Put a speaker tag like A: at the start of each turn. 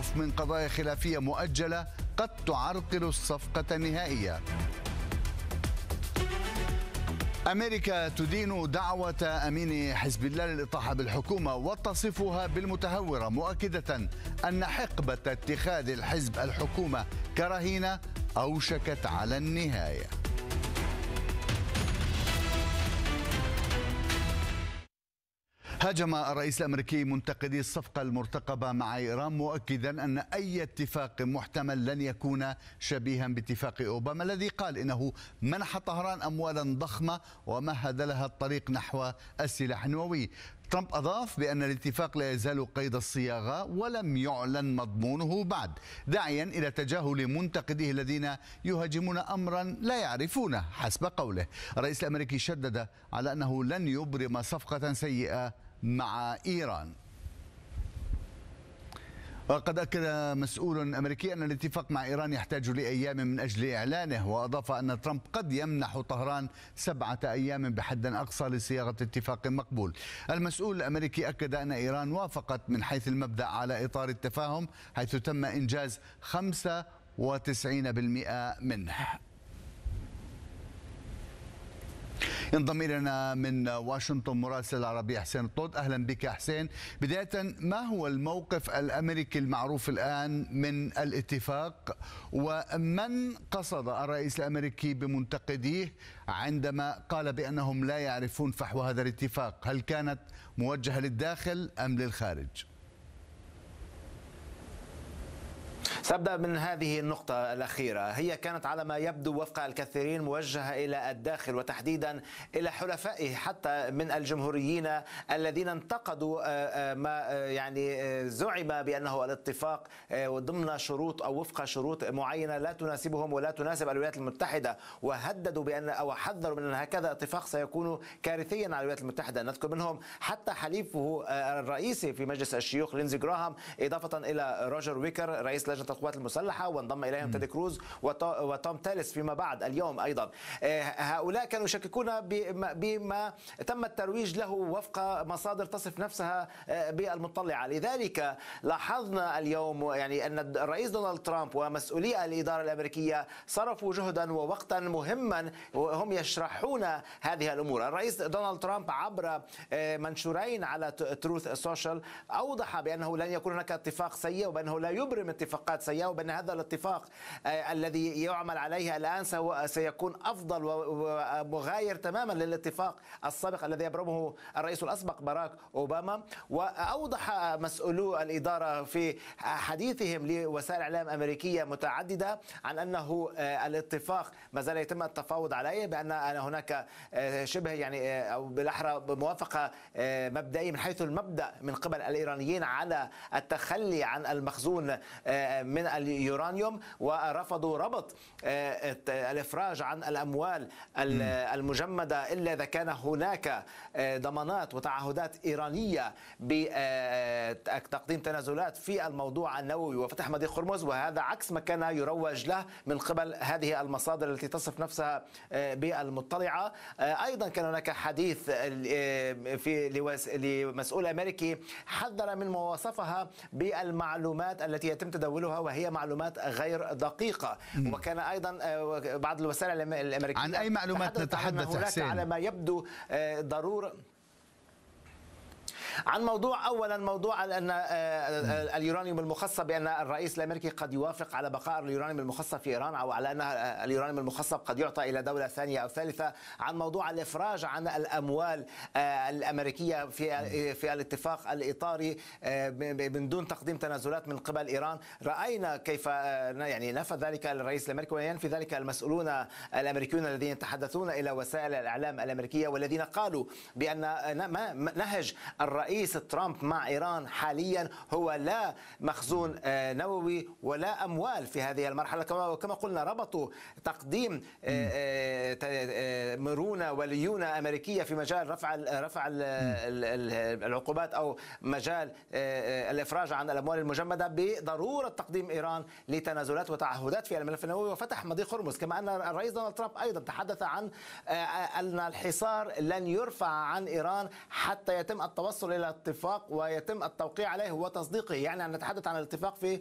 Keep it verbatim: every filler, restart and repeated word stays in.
A: التخوف من قضايا خلافية مؤجلة قد تعرقل الصفقة النهائية. أمريكا تدين دعوة أمين حزب الله للإطاحة بالحكومة وتصفها بالمتهورة، مؤكدة أن حقبة اتخاذ الحزب الحكومة كرهينة أوشكت على النهاية. هاجم الرئيس الأمريكي منتقدي الصفقة المرتقبة مع إيران، مؤكدا أن أي اتفاق محتمل لن يكون شبيها باتفاق أوباما الذي قال إنه منح طهران أموالا ضخمة ومهد لها الطريق نحو السلاح النووي. ترامب أضاف بأن الاتفاق لا يزال قيد الصياغة ولم يعلن مضمونه بعد، داعيا إلى تجاهل منتقديه الذين يهاجمون أمرا لا يعرفونه حسب قوله. الرئيس الأمريكي شدد على أنه لن يبرم صفقة سيئة مع إيران. وقد أكد مسؤول أمريكي أن الاتفاق مع إيران يحتاج لأيام من أجل إعلانه، وأضاف أن ترامب قد يمنح طهران سبعة أيام بحد أقصى لصياغة اتفاق مقبول. المسؤول الأمريكي أكد أن إيران وافقت من حيث المبدأ على إطار التفاهم حيث تم إنجاز خمسة وتسعين بالمئة منه. ينضم إلينا من واشنطن مراسل العربية حسين الطود. أهلا بك حسين. بداية، ما هو الموقف الأمريكي المعروف الآن من الاتفاق، ومن قصد الرئيس الأمريكي بمنتقديه عندما قال بأنهم لا يعرفون فحوى هذا الاتفاق؟ هل كانت موجهة للداخل أم للخارج؟
B: سأبدأ من هذه النقطة الأخيرة. هي كانت على ما يبدو وفق الكثيرين موجهة إلى الداخل، وتحديدا إلى حلفائه حتى من الجمهوريين الذين انتقدوا ما يعني زعم بأنه الاتفاق ضمن شروط أو وفق شروط معينة لا تناسبهم ولا تناسب الولايات المتحدة، وهددوا بأن أو حذروا من أن هكذا اتفاق سيكون كارثيا على الولايات المتحدة. نذكر منهم حتى حليفه الرئيسي في مجلس الشيوخ لينزي جراهام، إضافة إلى روجر ويكر رئيس لجنة القوات المسلحة، وانضم إليهم تيد كروز وتوم تاليس فيما بعد اليوم أيضا. هؤلاء كانوا يشككون بما تم الترويج له وفق مصادر تصف نفسها بالمطلعة. لذلك لاحظنا اليوم يعني أن الرئيس دونالد ترامب ومسؤولي الإدارة الأمريكية صرفوا جهدا ووقتا مهما وهم يشرحون هذه الأمور. الرئيس دونالد ترامب عبر منشورين على تروث سوشيال أوضح بأنه لن يكون هناك اتفاق سيء، وبأنه لا يبرم اتفاقات سيئة، وبأن هذا الاتفاق الذي يعمل عليه الآن سيكون أفضل ومغاير تماما للاتفاق السابق الذي يبرمه الرئيس الأسبق باراك أوباما. وأوضح مسؤولو الإدارة في حديثهم لوسائل إعلام أمريكية متعددة عن أنه الاتفاق ما زال يتم التفاوض عليه، بأن هناك شبه يعني أو بالأحرى موافقة مبدئية من حيث المبدأ من قبل الإيرانيين على التخلي عن المخزون من اليورانيوم، ورفضوا ربط الإفراج عن الأموال المجمدة إلا إذا كان هناك ضمانات وتعهدات إيرانية بتقديم تنازلات في الموضوع النووي وفتح مضيق هرمز، وهذا عكس ما كان يروج له من قبل هذه المصادر التي تصف نفسها بالمطلعة. أيضا كان هناك حديث في لمسؤول أمريكي حذر من ما وصفها بالمعلومات التي يتم تداولها وهي معلومات غير دقيقة. م. وكان أيضا بعض الوسائل الأمريكية
A: عن أي معلومات نتحدث حسين؟
B: على ما يبدو ضرورة عن موضوع أولا موضوع أن اليورانيوم المخصب، بأن الرئيس الأمريكي قد يوافق على بقاء اليورانيوم المخصب في إيران، أو على أن اليورانيوم المخصب قد يعطى إلى دولة ثانية أو ثالثة. عن موضوع الإفراج عن الأموال الأمريكية في في الاتفاق الإطاري من دون تقديم تنازلات من قبل إيران. رأينا كيف يعني نفى ذلك الرئيس الأمريكي، وينفي ذلك المسؤولون الأمريكيون الذين يتحدثون إلى وسائل الإعلام الأمريكية، والذين قالوا بأن نهج الرئيس ترامب مع إيران حاليا هو لا مخزون نووي ولا أموال في هذه المرحلة. كما قلنا ربطوا تقديم مرونة وليونة أمريكية في مجال رفع رفع العقوبات أو مجال الإفراج عن الأموال المجمدة بضرورة تقديم إيران لتنازلات وتعهدات في الملف النووي وفتح مضيق هرمز. كما أن الرئيس دونالد ترامب أيضا تحدث عن أن الحصار لن يرفع عن إيران حتى يتم التوصل إلى اتفاق ويتم التوقيع عليه وتصديقه، يعني أن نتحدث عن الاتفاق في